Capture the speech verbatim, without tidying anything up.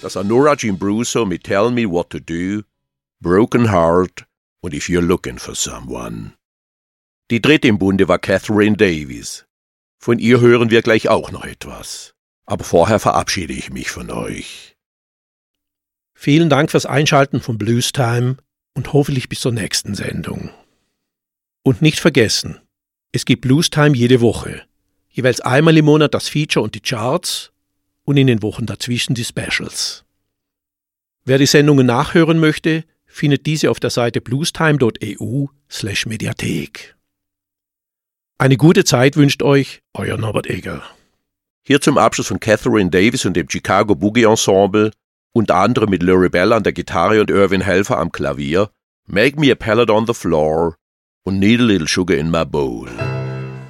das Anora Jean Bruso mit Tell Me What to Do, Broken Heart und If You're Looking for Someone. Die dritte im Bunde war Catherine Davies. Von ihr hören wir gleich auch noch etwas. Aber vorher verabschiede ich mich von euch. Vielen Dank fürs Einschalten von Blues Time und hoffentlich bis zur nächsten Sendung. Und nicht vergessen, es gibt Blues Time jede Woche. Jeweils einmal im Monat das Feature und die Charts und in den Wochen dazwischen die Specials. Wer die Sendungen nachhören möchte, findet diese auf der Seite bluestime punkt e u slash Mediathek. Eine gute Zeit wünscht euch euer Norbert Egger. Hier zum Abschluss von Catherine Davies und dem Chicago Boogie Ensemble, unter anderem mit Larry Bell an der Gitarre und Irvin Helfer am Klavier, Make Me a Pallet on the Floor und Need a Little Sugar in My Bowl.